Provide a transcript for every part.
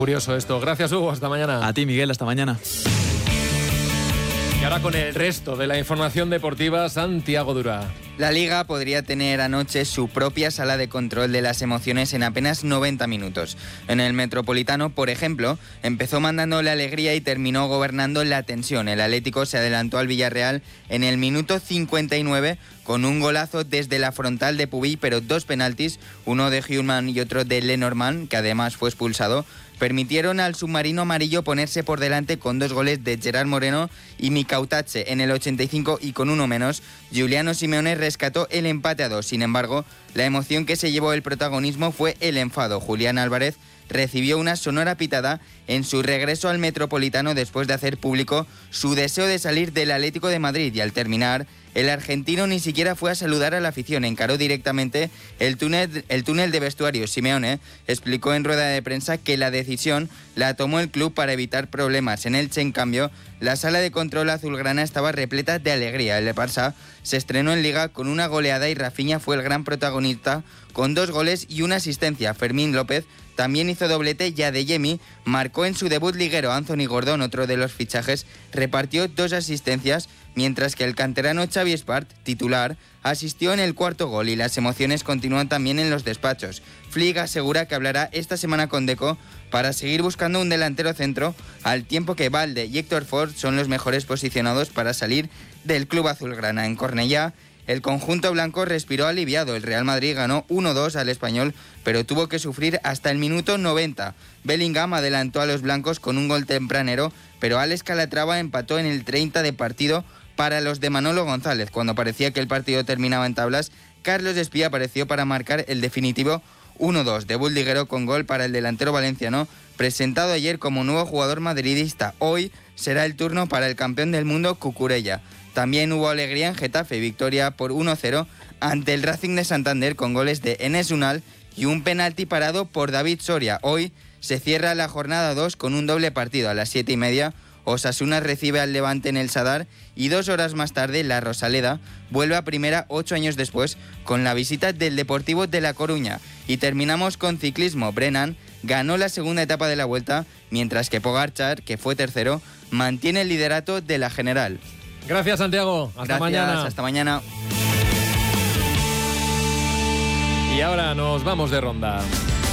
Curioso esto. Gracias, Hugo. Hasta mañana. A ti, Miguel. Hasta mañana. Y ahora con el resto de la información deportiva, Santiago Durá. La Liga podría tener anoche su propia sala de control de las emociones en apenas 90 minutos. En el Metropolitano, por ejemplo, empezó mandando la alegría y terminó gobernando la tensión. El Atlético se adelantó al Villarreal en el minuto 59 con un golazo desde la frontal de Pubill, pero 2 penaltis, uno de Human y otro de Lenormand, que además fue expulsado, permitieron al submarino amarillo ponerse por delante con 2 goles de Gerard Moreno y Micautache en el 85, y con uno menos, Giuliano Simeone rescató el empate a 2. Sin embargo, la emoción que se llevó el protagonismo fue el enfado. Julián Álvarez recibió una sonora pitada en su regreso al Metropolitano después de hacer público su deseo de salir del Atlético de Madrid, y al terminar, el argentino ni siquiera fue a saludar a la afición, encaró directamente el túnel de vestuarios. Simeone explicó en rueda de prensa que la decisión la tomó el club para evitar problemas. En Elche, en cambio, la sala de control azulgrana estaba repleta de alegría. El Barça se estrenó en Liga con una goleada y Rafinha fue el gran protagonista con 2 goles y una asistencia. Fermín López también hizo doblete y Adeyemi marcó en su debut liguero. Anthony Gordon, otro de los fichajes, repartió 2 asistencias, mientras que el canterano Xavi Espart, titular, asistió en el 4º gol, y las emociones continúan también en los despachos. Flick asegura que hablará esta semana con Deco para seguir buscando un delantero centro, al tiempo que Valde y Héctor Ford son los mejores posicionados para salir del club azulgrana. En Cornellá, el conjunto blanco respiró aliviado. El Real Madrid ganó 1-2 al Español, pero tuvo que sufrir hasta el minuto 90. Bellingham adelantó a los blancos con un gol tempranero, pero Alex Calatrava empató en el 30 de partido para los de Manolo González. Cuando parecía que el partido terminaba en tablas, Carlos Espía apareció para marcar el definitivo 1-2. Debut liguero con gol para el delantero valenciano, presentado ayer como nuevo jugador madridista. Hoy será el turno para el campeón del mundo, Cucurella. También hubo alegría en Getafe, victoria por 1-0 ante el Racing de Santander con goles de Enes Unal y un penalti parado por David Soria. Hoy se cierra la jornada 2 con un doble partido. A las 7:30, Osasuna recibe al Levante en el Sadar, y 2 horas más tarde la Rosaleda vuelve a primera 8 años después con la visita del Deportivo de La Coruña. Y terminamos con ciclismo. Brennan ganó la segunda etapa de la Vuelta, mientras que Pogačar, que fue tercero, mantiene el liderato de la general. Gracias, Santiago. Hasta mañana. Hasta mañana. Y ahora nos vamos de ronda.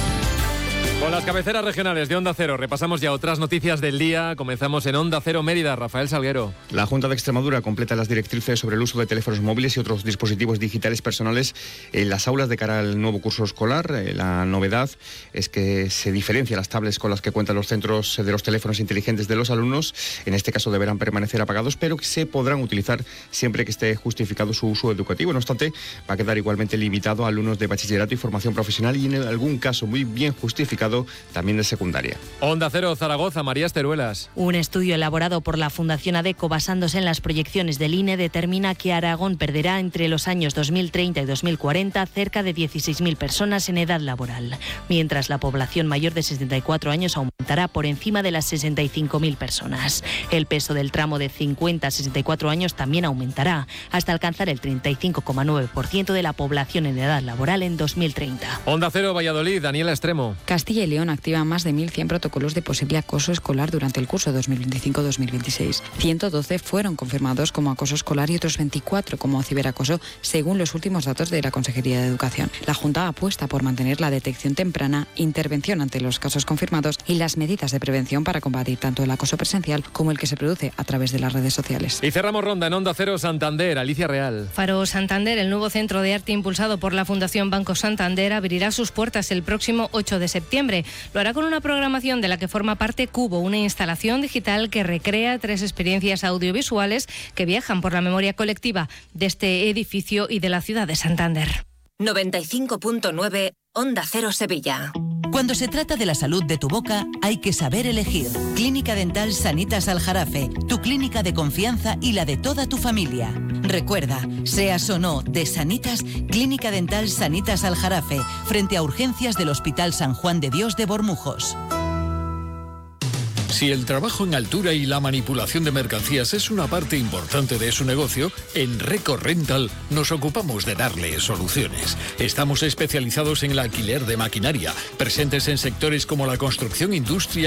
Con las cabeceras regionales de Onda Cero repasamos ya otras noticias del día. Comenzamos en Onda Cero Mérida. Rafael Salguero. La Junta de Extremadura completa las directrices sobre el uso de teléfonos móviles y otros dispositivos digitales personales en las aulas de cara al nuevo curso escolar. La novedad es que se diferencia las tablets con las que cuentan los centros de los teléfonos inteligentes de los alumnos. En este caso deberán permanecer apagados, pero que se podrán utilizar siempre que esté justificado su uso educativo. No obstante, va a quedar igualmente limitado a alumnos de bachillerato y formación profesional, y en algún caso muy bien justificado también de secundaria. Onda Cero Zaragoza, María Esteruelas. Un estudio elaborado por la Fundación ADECO basándose en las proyecciones del INE determina que Aragón perderá entre los años 2030 y 2040 cerca de 16.000 personas en edad laboral, mientras la población mayor de 64 años aumentará por encima de las 65.000 personas. El peso del tramo de 50 a 64 años también aumentará hasta alcanzar el 35,9% de la población en edad laboral en 2030. Onda Cero Valladolid, Daniela Extremo. Castilla y León activa más de 1.100 protocolos de posible acoso escolar durante el curso 2025-2026. 112 fueron confirmados como acoso escolar y otros 24 como ciberacoso, según los últimos datos de la Consejería de Educación. La Junta apuesta por mantener la detección temprana, intervención ante los casos confirmados y las medidas de prevención para combatir tanto el acoso presencial como el que se produce a través de las redes sociales. Y cerramos ronda en Onda Cero Santander, Alicia Real. Faro Santander, el nuevo centro de arte impulsado por la Fundación Banco Santander, abrirá sus puertas el próximo 8 de septiembre. Lo hará con una programación de la que forma parte Cubo, una instalación digital que recrea 3 experiencias audiovisuales que viajan por la memoria colectiva de este edificio y de la ciudad de Santander. 95.9 Onda Cero Sevilla. Cuando se trata de la salud de tu boca, hay que saber elegir. Clínica Dental Sanitas Aljarafe, tu clínica de confianza y la de toda tu familia. Recuerda, seas o no de Sanitas, Clínica Dental Sanitas Aljarafe, frente a urgencias del Hospital San Juan de Dios de Bormujos. Si el trabajo en altura y la manipulación de mercancías es una parte importante de su negocio, en Record Rental nos ocupamos de darle soluciones. Estamos especializados en el alquiler de maquinaria, presentes en sectores como la construcción, industria